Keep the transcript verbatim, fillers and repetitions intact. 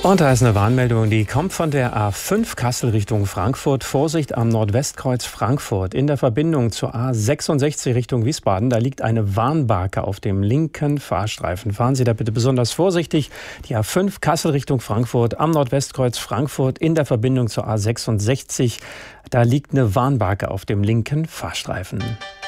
Und da ist eine Warnmeldung, die kommt von der A fünf Kassel Richtung Frankfurt. Vorsicht am Nordwestkreuz Frankfurt. In der Verbindung zur A sechsundsechzig Richtung Wiesbaden, da liegt eine Warnbarke auf dem linken Fahrstreifen. Fahren Sie da bitte besonders vorsichtig. Die A fünf Kassel Richtung Frankfurt am Nordwestkreuz Frankfurt in der Verbindung zur A sechsundsechzig. Da liegt eine Warnbarke auf dem linken Fahrstreifen.